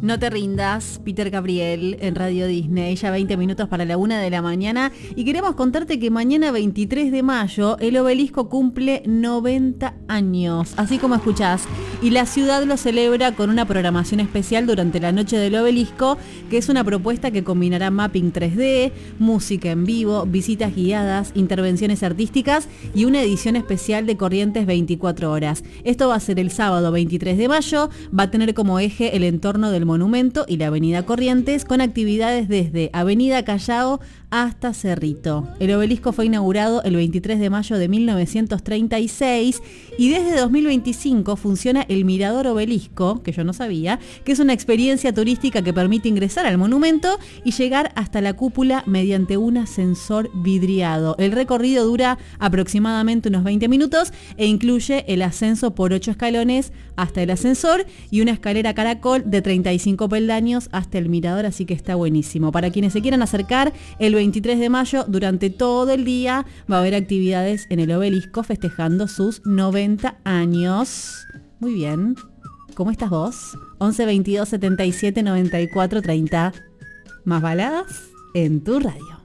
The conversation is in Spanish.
No te rindas, Peter Gabriel en Radio Disney, ya 20 minutos para la 1 de la mañana y queremos contarte que mañana 23 de mayo el Obelisco cumple 90 años, así como escuchás, y la ciudad lo celebra con una programación especial durante la Noche del Obelisco, que es una propuesta que combinará mapping 3D, música en vivo, visitas guiadas, intervenciones artísticas y una edición especial de Corrientes 24 horas. Esto va a ser el sábado 23 de mayo, va a tener como eje el entorno del Monumento y la Avenida Corrientes, con actividades desde Avenida Callao hasta Cerrito. El Obelisco fue inaugurado el 23 de mayo de 1936 y desde 2025 funciona el Mirador Obelisco, que yo no sabía, que es una experiencia turística que permite ingresar al monumento y llegar hasta la cúpula mediante un ascensor vidriado. El recorrido dura aproximadamente unos 20 minutos e incluye el ascenso por 8 escalones hasta el ascensor y una escalera caracol de 35 peldaños hasta el mirador, así que está buenísimo. Para quienes se quieran acercar, el 23 de mayo, durante todo el día, va a haber actividades en el Obelisco festejando sus 90 años. Muy bien. ¿Cómo estás vos? 11 22 77 94 30. Más baladas en tu radio.